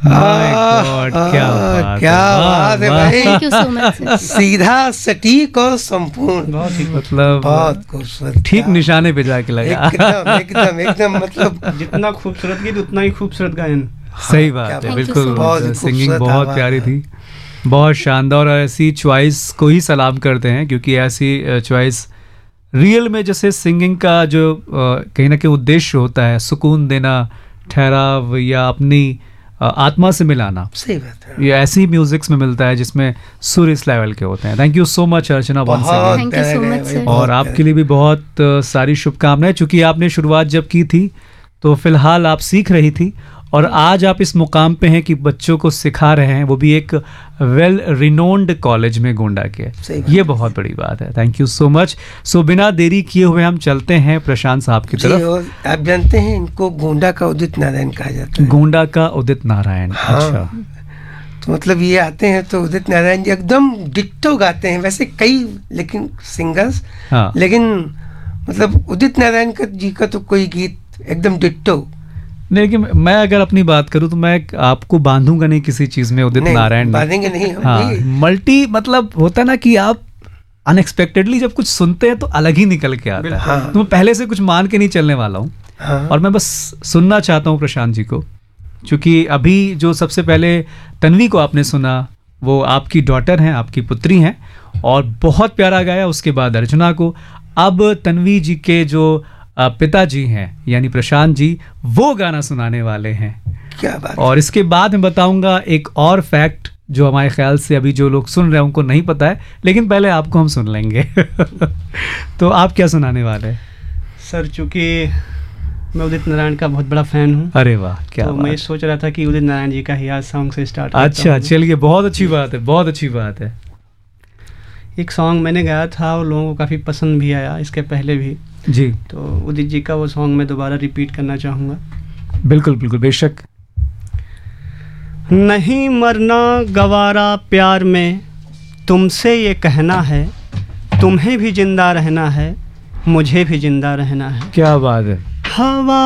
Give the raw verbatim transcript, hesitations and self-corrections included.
My God, क्या बात क्या बात है भाई, thank you so much sir. सीधा सटीक और संपूर्ण, बहुत ही मतलब बहुत खूबसूरत, ठीक निशाने पे जाके लगा। एकदम एकदम एकदम मतलब जितना खूबसूरत गीत उतना ही खूबसूरत गायन। सही बात है, क्या बिल्कुल। बहुत ही सिंगिंग खूबसूरत बहुत आवाज़ प्यारी है। थी, बहुत शानदार, और ऐसी चॉइस को ही सलाम करते हैं, क्योंकि ऐसी चॉइस रियल में जैसे सिंगिंग का जो अ, कहीं ना कहीं उद्देश्य होता है, सुकून देना, ठहराव या अपनी अ, आत्मा से मिलाना, सही बात है। ये ऐसी म्यूजिक्स में मिलता है जिसमें सुर इस लेवल के होते हैं। Thank you so much Archana once बहुत अगेन, Thank you so प्यारे much, भाई, sir. बहुत और प्यारे। आपके लिए भी बहुत अ, सारी शुभकामनाएं। चूंकि आपने शुरुआत जब की थी तो फिलहाल आप सीख रही थी, और आज आप इस मुकाम पे हैं कि बच्चों को सिखा रहे हैं, वो भी एक वेल रिनोन्ड कॉलेज में, गोंडा के। सही बात ये बहुत बड़ी बात है। Thank you so much. सो बिना देरी किए हुए हम चलते हैं प्रशांत साहब की जी, तरफ। और आप जानते हैं इनको गोंडा का उदित नारायण कहा जाता है। गोंडा का उदित नारायण। हाँ। अच्छा, तो मतलब ये आते हैं तो उदित नारायण जी एकदम डिट्टो गाते हैं, वैसे कई लेकिन सिंगर्स, हाँ, लेकिन मतलब उदित नारायण का जी का तो कोई गीत एकदम डिट्टो। लेकिन मैं अगर अपनी बात करूं तो मैं आपको बांधूंगा नहीं किसी चीज में उदित नहीं, नारायण ने। बांधेंगे नहीं हम हाँ, भी। मल्टी मतलब होता है ना कि आप अनएक्सपेक्टेडली जब कुछ सुनते हैं तो अलग ही निकल के आता है। हाँ। तो मैं पहले से कुछ मान के नहीं चलने वाला हूँ, हाँ, और मैं बस सुनना चाहता हूँ प्रशांत जी को, क्योंकि अभी जो सबसे पहले तन्वी को आपने सुना, वो आपकी डॉटर हैं, आपकी पुत्री हैं, और बहुत प्यारा गाया। उसके बाद अर्चना को, अब तन्वी जी के जो अ, पिताजी हैं यानी प्रशांत जी, वो गाना सुनाने वाले हैं। क्या बात। और इसके बाद मैं बताऊंगा एक और फैक्ट जो हमारे ख्याल से अभी जो लोग सुन रहे हैं उनको नहीं पता है, लेकिन पहले आपको हम सुन लेंगे। तो आप क्या सुनाने वाले हैं? सर चूँकि मैं उदित नारायण का बहुत बड़ा फ़ैन हूँ, अरे वाह, क्या तो मैं बात। सोच रहा था कि उदित नारायण जी का ही आज सॉन्ग से स्टार्ट अच्छा, चलिए, बहुत अच्छी बात है, बहुत अच्छी बात है। एक सॉन्ग मैंने गाया था और लोगों को काफ़ी पसंद भी आया इसके पहले भी, जी, तो उदित जी का वो सॉन्ग मैं दोबारा रिपीट करना चाहूँगा। बिल्कुल बिल्कुल, बेशक। नहीं मरना गवारा प्यार में, तुमसे ये कहना है, तुम्हें भी जिंदा रहना है, मुझे भी जिंदा रहना है। क्या बात है। हवा